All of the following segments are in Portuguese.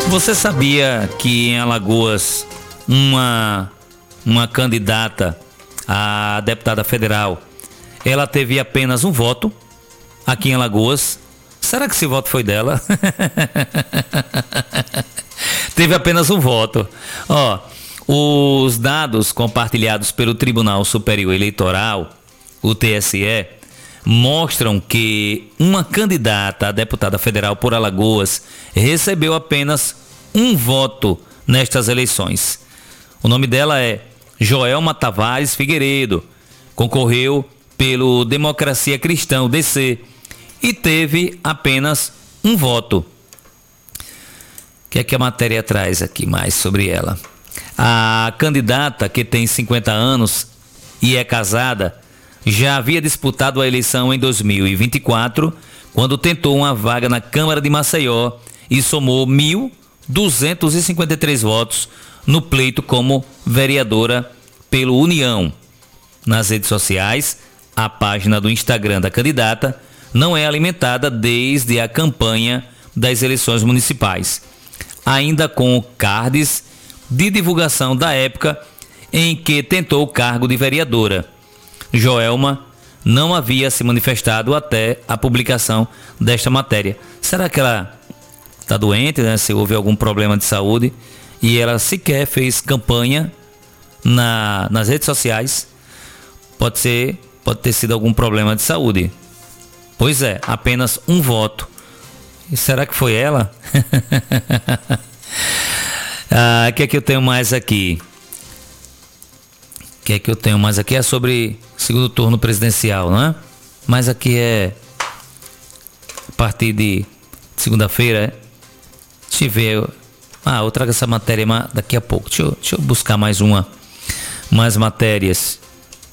Você sabia que em Alagoas uma candidata a deputada federal, ela teve apenas um voto aqui em Alagoas? Será que esse voto foi dela? Teve apenas um voto. Os dados compartilhados pelo Tribunal Superior Eleitoral, o TSE, mostram que uma candidata a deputada federal por Alagoas recebeu apenas um voto nestas eleições. O nome dela é Joelma Tavares Figueiredo. Concorreu pelo Democracia Cristã, o DC, e teve apenas um voto. O que é que a matéria traz aqui mais sobre ela? A candidata, que tem 50 anos e é casada, já havia disputado a eleição em 2024, quando tentou uma vaga na Câmara de Maceió e somou 1.253 votos no pleito como vereadora pelo União. Nas redes sociais, a página do Instagram da candidata não é alimentada desde a campanha das eleições municipais, ainda com cards de divulgação da época em que tentou o cargo de vereadora. Joelma não havia se manifestado até a publicação desta matéria. Será que ela está doente, né? Se houve algum problema de saúde, e ela sequer fez campanha nas redes sociais? Pode ter sido algum problema de saúde. Pois é, apenas um voto. E será que foi ela? O que é que eu tenho mais aqui? É sobre segundo turno presidencial, não é? Mas aqui é a partir de segunda-feira, é? Deixa eu ver. Eu trago essa matéria daqui a pouco. Deixa eu buscar mais matérias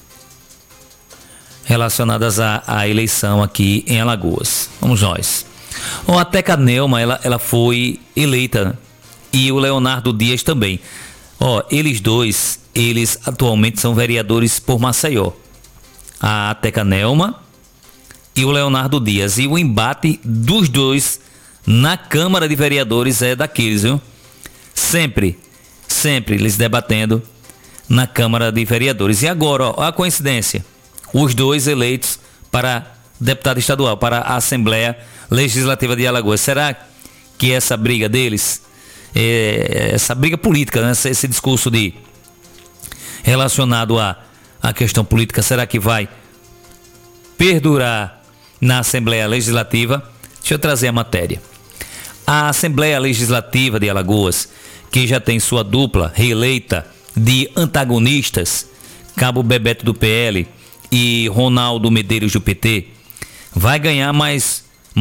relacionadas à eleição aqui em Alagoas. Vamos nós. A Teca Neuma, ela foi eleita, e o Leonardo Dias também. Eles dois, atualmente são vereadores por Maceió. A Teca Neuma e o Leonardo Dias. E o embate dos dois na Câmara de Vereadores é daqueles, viu? Sempre eles debatendo na Câmara de Vereadores. E agora, a coincidência. Os dois eleitos para deputado estadual, para a Assembleia Legislativa de Alagoas. Será que essa briga deles, essa briga política, né? Esse discurso relacionado à questão política, será que vai perdurar na Assembleia Legislativa? Deixa eu trazer a matéria. A Assembleia Legislativa de Alagoas, que já tem sua dupla reeleita de antagonistas, Cabo Bebeto do PL e Ronaldo Medeiros do PT, vai ganhar mais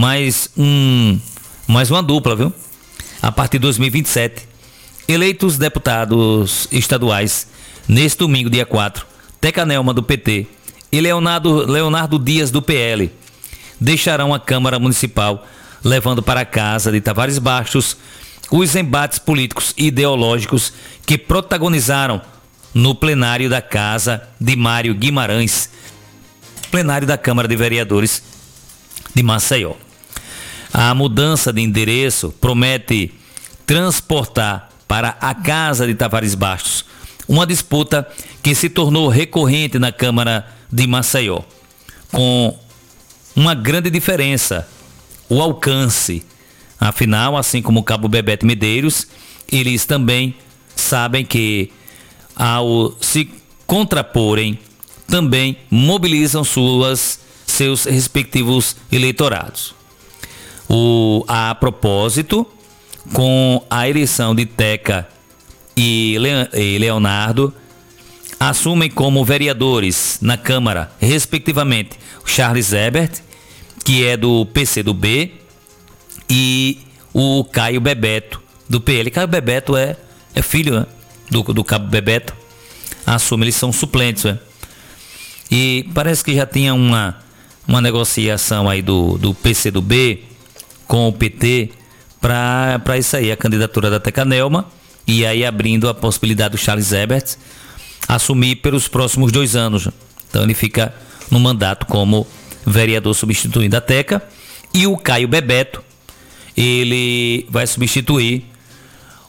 uma dupla, viu? A partir de 2027. Eleitos deputados estaduais neste domingo, dia 4, Teca Neuma do PT e Leonardo Dias do PL deixarão a Câmara Municipal, levando para a casa de Tavares Bastos os embates políticos e ideológicos que protagonizaram no plenário da casa de Mário Guimarães, plenário da Câmara de Vereadores de Maceió. A mudança de endereço promete transportar para a casa de Tavares Bastos uma disputa que se tornou recorrente na Câmara de Maceió, com uma grande diferença: o alcance. Afinal, assim como Cabo Bebeto e Medeiros, eles também sabem que, ao se contraporem, também mobilizam seus respectivos eleitorados. A propósito, com a eleição de Teca e Leonardo, assumem como vereadores na Câmara, respectivamente, o Charles Ebert, que é do PCdoB, e o Caio Bebeto, do PL. Caio Bebeto é filho, né, do Cabo Bebeto. Eles são suplentes, né? E parece que já tinha uma negociação aí do PCdoB com o PT para isso aí, a candidatura da Teca Neuma, e aí abrindo a possibilidade do Charles Ebert assumir pelos próximos 2 anos. Então ele fica no mandato como vereador substituindo a Teca, e o Caio Bebeto, ele vai substituir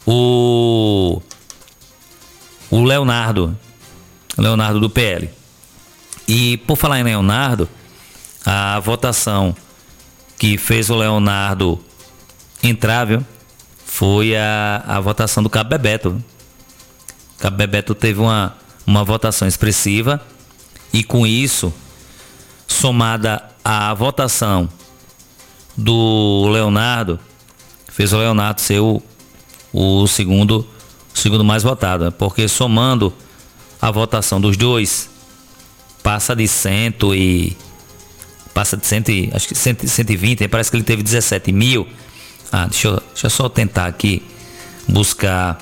o Leonardo do PL. E por falar em Leonardo, a votação que fez o Leonardo entrar, viu, foi a votação do Cabo Bebeto. Cabo Bebeto teve uma votação expressiva e com isso, somada à votação do Leonardo, fez o Leonardo ser o segundo mais votado, porque somando a votação dos dois, passa de 100 acho que 120, parece que ele teve 17 mil. Deixa eu só tentar aqui buscar.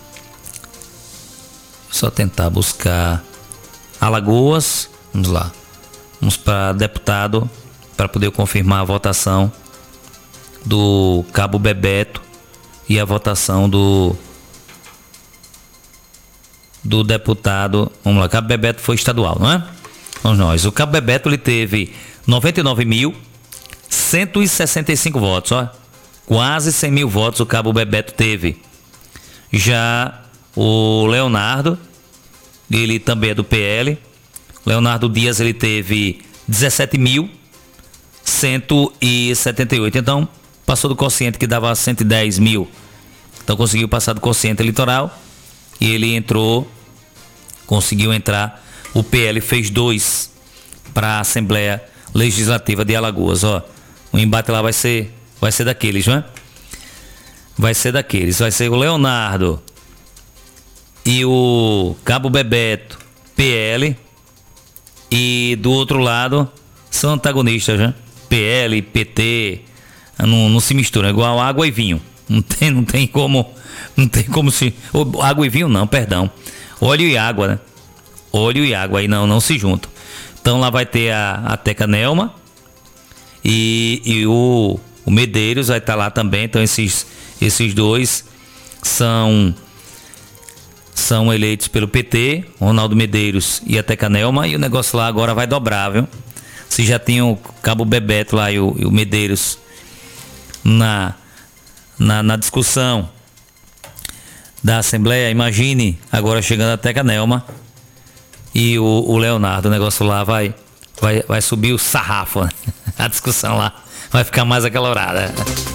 Alagoas. Vamos lá. Vamos para deputado para poder confirmar a votação do Cabo Bebeto e a votação do deputado. Vamos lá, Cabo Bebeto foi estadual, não é? Vamos nós. O Cabo Bebeto ele teve 99.165 votos, ó. Quase 100 mil votos o Cabo Bebeto teve. Já o Leonardo, ele também é do PL. Leonardo Dias, ele teve 17.178. Então, passou do quociente que dava 110 mil. Então, conseguiu passar do quociente eleitoral. E ele conseguiu entrar. O PL fez 2 para a Assembleia Legislativa de Alagoas. Ó, o embate lá vai ser daqueles, não é? Vai ser daqueles. Vai ser o Leonardo e o Cabo Bebeto, PL. E do outro lado são antagonistas, né? PL, PT, não se mistura, é igual água e vinho. Não tem como se. Água e vinho não, perdão. Óleo e água, né? Óleo e água aí não se juntam. Então lá vai ter a Teca Nelma e o Medeiros vai estar lá também. Então esses dois são eleitos pelo PT, Ronaldo Medeiros e a Teca Nelma, e o negócio lá agora vai dobrar, viu? Se já tinha o Cabo Bebeto lá e o Medeiros na discussão da Assembleia, imagine agora chegando a Teca Nelma e o Leonardo. O negócio lá vai subir o sarrafo, né? A discussão lá vai ficar mais acalorada.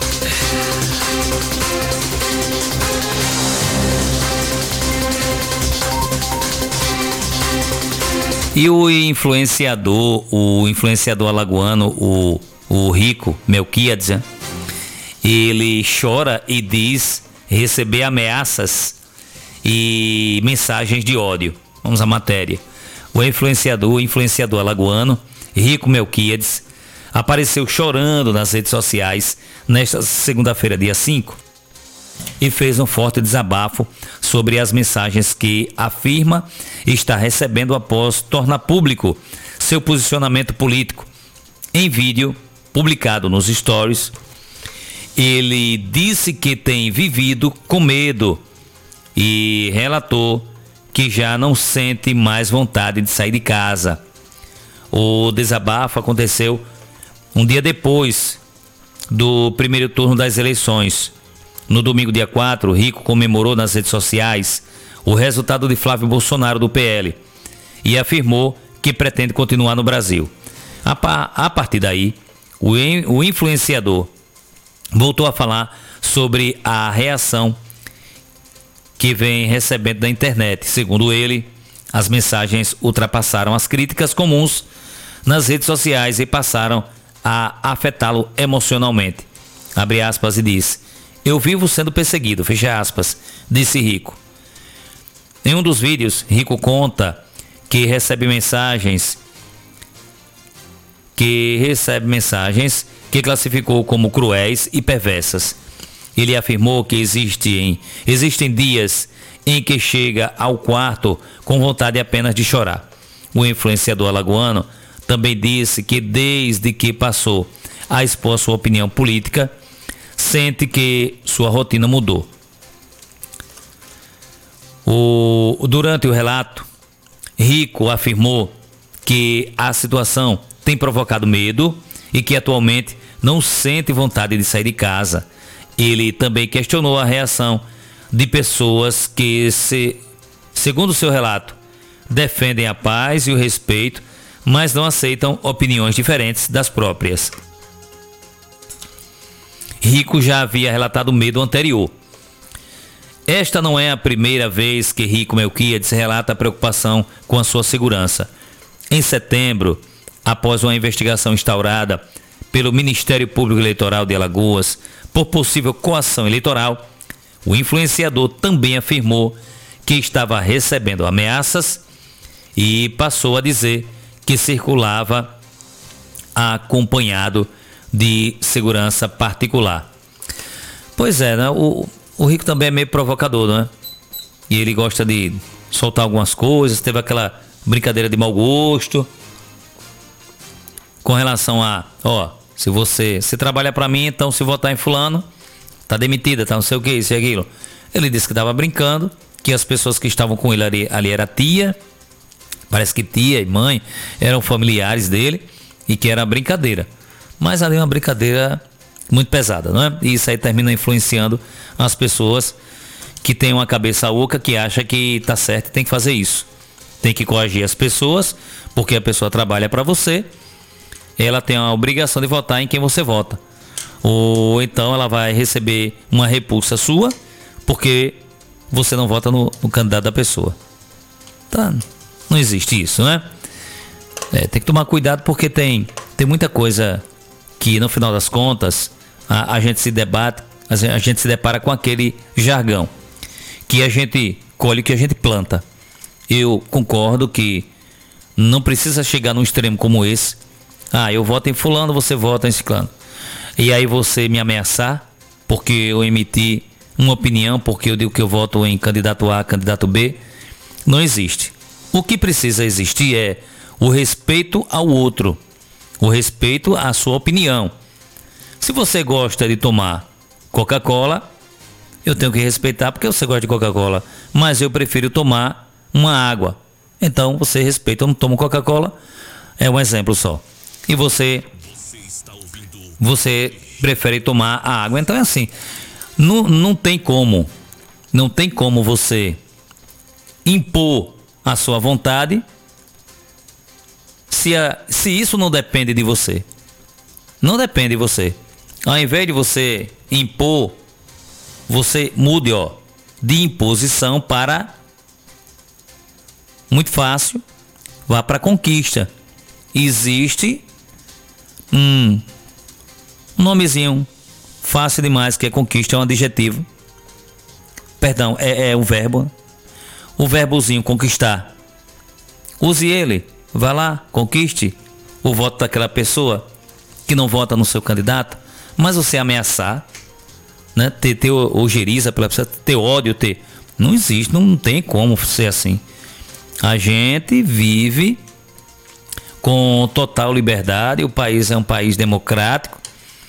E o influenciador alagoano, o Rico Melquiades, ele chora e diz receber ameaças e mensagens de ódio. Vamos à matéria. O influenciador alagoano, Rico Melquiades, apareceu chorando nas redes sociais nesta segunda-feira, dia 5, e fez um forte desabafo sobre as mensagens que afirma estar recebendo após tornar público seu posicionamento político. Em vídeo publicado nos stories, ele disse que tem vivido com medo e relatou que já não sente mais vontade de sair de casa. O desabafo aconteceu um dia depois do primeiro turno das eleições. No domingo, dia 4, Rico comemorou nas redes sociais o resultado de Flávio Bolsonaro do PL e afirmou que pretende continuar no Brasil. A partir daí, o influenciador voltou a falar sobre a reação que vem recebendo da internet. Segundo ele, as mensagens ultrapassaram as críticas comuns nas redes sociais e passaram a afetá-lo emocionalmente. Abre aspas e disse: "Eu vivo sendo perseguido", fecha aspas, disse Rico. Em um dos vídeos, Rico conta que recebe mensagens que classificou como cruéis e perversas. Ele afirmou que existem dias em que chega ao quarto com vontade apenas de chorar. O influenciador alagoano também disse que desde que passou a expor sua opinião política, sente que sua rotina mudou. Durante o relato, Rico afirmou que a situação tem provocado medo e que atualmente não sente vontade de sair de casa. Ele também questionou a reação de pessoas que, segundo o seu relato, defendem a paz e o respeito, mas não aceitam opiniões diferentes das próprias. Rico já havia relatado medo anterior. Esta não é a primeira vez que Rico Melquiades relata a preocupação com a sua segurança. Em setembro, após uma investigação instaurada pelo Ministério Público Eleitoral de Alagoas por possível coação eleitoral, o influenciador também afirmou que estava recebendo ameaças e passou a dizer que circulava acompanhado de segurança particular. Pois é, né? O Rico também é meio provocador, né? E ele gosta de soltar algumas coisas. Teve aquela brincadeira de mau gosto com relação a, se você trabalha pra mim, então se votar em fulano, tá demitida, tá não sei o que, isso e aquilo. Ele disse que tava brincando, que as pessoas que estavam com ele ali era tia, parece que tia e mãe eram familiares dele, e que era brincadeira. Mas ali é uma brincadeira muito pesada, não é? E isso aí termina influenciando as pessoas que têm uma cabeça oca, que acha que tá certo e tem que fazer isso. Tem que coagir as pessoas, porque a pessoa trabalha para você, ela tem a obrigação de votar em quem você vota. Ou então ela vai receber uma repulsa sua, porque você não vota no candidato da pessoa. Tá, não existe isso, né? Tem que tomar cuidado, porque tem muita coisa que no final das contas a gente se debate, a gente se depara com aquele jargão que a gente colhe, que a gente planta. Eu concordo que não precisa chegar num extremo como esse. Eu voto em fulano, você vota em ciclano. E aí você me ameaçar porque eu emiti uma opinião, porque eu digo que eu voto em candidato A, candidato B. Não existe. O que precisa existir é o respeito ao outro, o respeito à sua opinião. Se você gosta de tomar Coca-Cola, eu tenho que respeitar porque você gosta de Coca-Cola, mas eu prefiro tomar uma água. Então você respeita, eu não tomo Coca-Cola, é um exemplo só. E você prefere tomar a água. Então é assim, não tem como você impor a sua vontade se isso não depende de você. Não depende de você. Ao invés de você impor, você mude, de imposição para muito fácil, vá para conquista. Existe um nomezinho fácil demais, que é conquista, é um adjetivo. Perdão, é um verbo. O verbozinho conquistar. Use ele. Vá lá, conquiste o voto daquela pessoa que não vota no seu candidato. Mas você ameaçar, né, ter ojeriza pela pessoa, ter ódio, não existe, não tem como ser assim. A gente vive com total liberdade, o país é um país democrático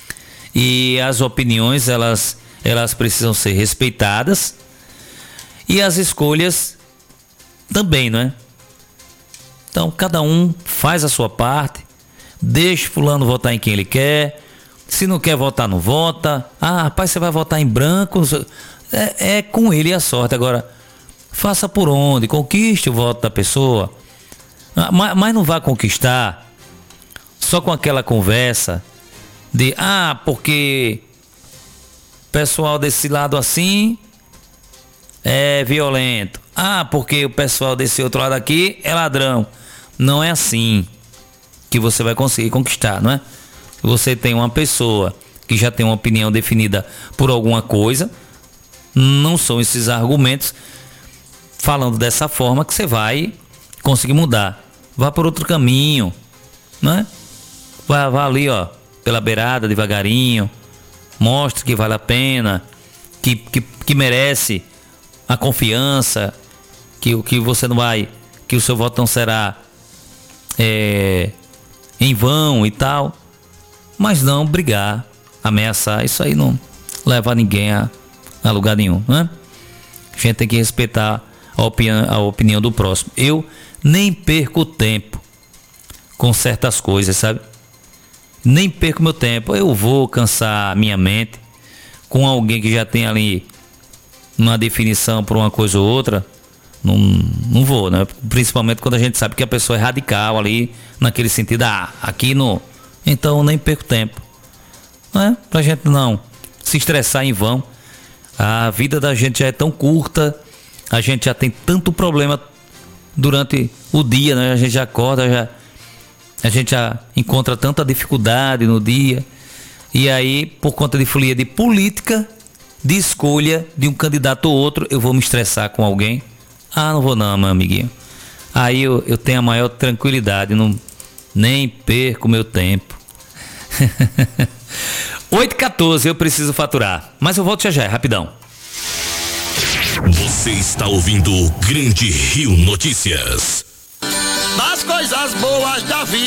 e as opiniões elas precisam ser respeitadas, e as escolhas também, não é? Então cada um faz a sua parte, deixa fulano votar em quem ele quer. Se não quer votar, não vota. Rapaz, você vai votar em branco. É com ele a sorte. Agora, faça por onde, conquiste o voto da pessoa. Mas não vá conquistar só com aquela conversa de porque o pessoal desse lado assim é violento. Porque o pessoal desse outro lado aqui é ladrão. Não é assim que você vai conseguir conquistar, não é? Você tem uma pessoa que já tem uma opinião definida por alguma coisa, não são esses argumentos falando dessa forma que você vai conseguir mudar. Vá por outro caminho, né? Vá ali, pela beirada, devagarinho. Mostre que vale a pena, que merece a confiança, que você não vai, que o seu voto não será em vão e tal. Mas não brigar, ameaçar, isso aí não leva ninguém a lugar nenhum, né? A gente tem que respeitar a opinião do próximo. Eu nem perco tempo com certas coisas, sabe? Nem perco meu tempo. Eu vou cansar minha mente com alguém que já tem ali numa definição por uma coisa ou outra, não vou, né? Principalmente quando a gente sabe que a pessoa é radical ali, naquele sentido, aqui não. Então nem perco tempo. Né? Pra gente não se estressar em vão. A vida da gente já é tão curta, a gente já tem tanto problema durante o dia, né? A gente já acorda, a gente já encontra tanta dificuldade no dia. E aí, por conta de folia de política, de escolha de um candidato ou outro, eu vou me estressar com alguém? Não vou não, meu amiguinho. Aí eu tenho a maior tranquilidade, nem perco meu tempo. 8h14, eu preciso faturar. Mas eu volto já, rapidão. Você está ouvindo o Grande Rio Notícias. Das coisas boas da vida.